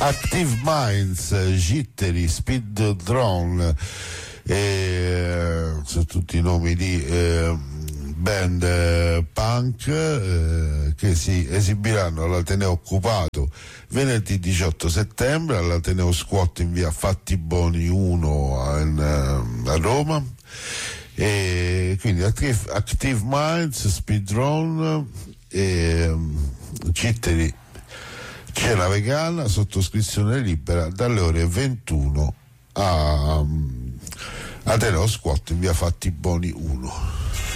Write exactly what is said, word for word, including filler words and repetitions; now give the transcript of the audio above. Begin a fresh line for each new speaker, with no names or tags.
Active Minds, Jittery, Speed Drone, eh, sono tutti i nomi di eh, band eh, punk eh, che si esibiranno all'Ateneo Occupato venerdì diciotto settembre all'Ateneo Squat in via Fattiboni uno a, in, a Roma. E quindi Active, Active Minds, Speed Drone e Jittery, cena vegana, sottoscrizione libera dalle ore ventuno a um, Ateneo Squat in via Fattiboni uno.